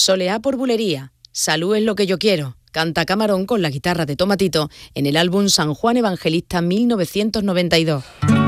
Soleá por bulería, salud es lo que yo quiero, canta Camarón con la guitarra de Tomatito en el álbum San Juan Evangelista 1992.